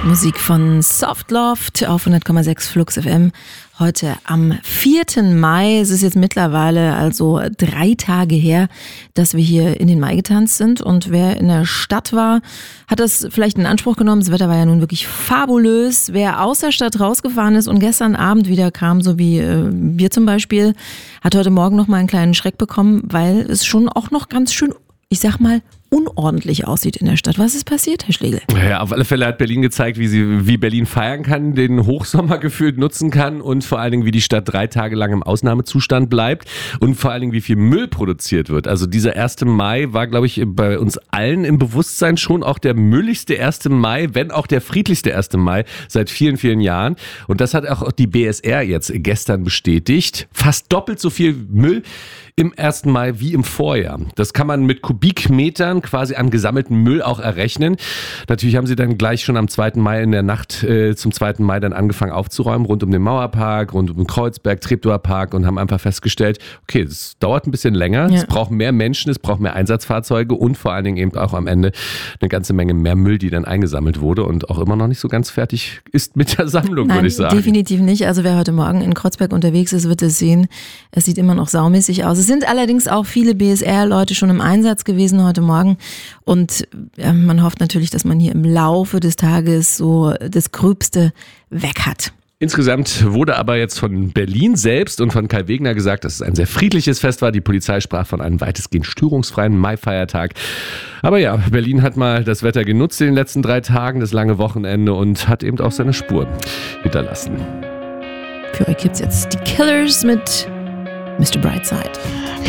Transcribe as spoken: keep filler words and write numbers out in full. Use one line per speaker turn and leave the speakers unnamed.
Musik von Softloft auf hundert Komma sechs Flux F M. Heute am vierten Mai. Es ist jetzt mittlerweile also drei Tage her, dass wir hier in den Mai getanzt sind. Und wer in der Stadt war, hat das vielleicht in Anspruch genommen. Das Wetter war ja nun wirklich fabulös. Wer aus der Stadt rausgefahren ist und gestern Abend wieder kam, so wie äh, wir zum Beispiel, hat heute Morgen noch mal einen kleinen Schreck bekommen, weil es schon auch noch ganz schön, ich sag mal, unordentlich aussieht in der Stadt. Was ist passiert, Herr Schlegel?
Ja, auf alle Fälle hat Berlin gezeigt, wie sie, wie Berlin feiern kann, den Hochsommer gefühlt nutzen kann und vor allen Dingen, wie die Stadt drei Tage lang im Ausnahmezustand bleibt und vor allen Dingen, wie viel Müll produziert wird. Also dieser erste Mai war, glaube ich, bei uns allen im Bewusstsein schon auch der mülligste erste Mai, wenn auch der friedlichste erste Mai seit vielen, vielen Jahren. Und das hat auch die B S R jetzt gestern bestätigt. Fast doppelt so viel Müll im ersten Mai wie im Vorjahr. Das kann man mit Kubikmetern quasi an gesammelten Müll auch errechnen. Natürlich haben sie dann gleich schon am zweiten Mai in der Nacht äh, zum zweiten Mai dann angefangen aufzuräumen, rund um den Mauerpark, rund um den Kreuzberg, Treptower Park und haben einfach festgestellt, okay, das dauert ein bisschen länger, ja. Es braucht mehr Menschen, es braucht mehr Einsatzfahrzeuge und vor allen Dingen eben auch am Ende eine ganze Menge mehr Müll, die dann eingesammelt wurde und auch immer noch nicht so ganz fertig ist mit der Sammlung,
Nein,
würde ich sagen.
Definitiv nicht. Also wer heute Morgen in Kreuzberg unterwegs ist, wird es sehen, es sieht immer noch saumäßig aus. Es sind allerdings auch viele B S R-Leute schon im Einsatz gewesen heute Morgen und ja, man hofft natürlich, dass man hier im Laufe des Tages so das Gröbste weg hat.
Insgesamt wurde aber jetzt von Berlin selbst und von Kai Wegner gesagt, dass es ein sehr friedliches Fest war. Die Polizei sprach von einem weitestgehend störungsfreien Mai-Feiertag. Aber ja, Berlin hat mal das Wetter genutzt in den letzten drei Tagen, das lange Wochenende und hat eben auch seine Spuren hinterlassen.
Für euch gibt's jetzt die Killers mit Mister Brightside.